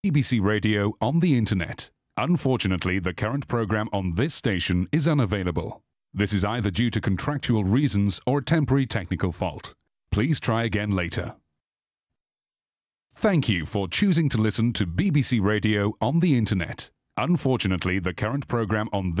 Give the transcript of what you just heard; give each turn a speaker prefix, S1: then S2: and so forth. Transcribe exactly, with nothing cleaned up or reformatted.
S1: B B C Radio on the Internet. Unfortunately, the current programme on this station is unavailable. This is either due to contractual reasons or a temporary technical fault. Please try again later. Thank you for choosing to listen to B B C Radio on the Internet. Unfortunately, the current programme on this